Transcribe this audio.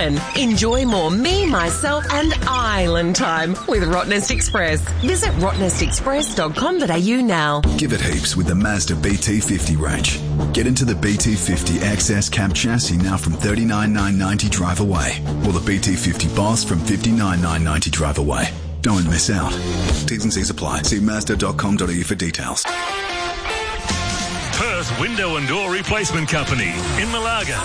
happen. Enjoy more me, myself and island time with Rottnest Express. Visit rottnestexpress.com.au now. Give it heaps with the Mazda BT50 range. Get into the BT50 XS cab chassis now from $39,990 drive away, or the BT50 Boss from $59,990 drive away. Don't miss out. T's and C's apply. See Mazda.com.au for details. Perth Window and Door Replacement Company in Malaga.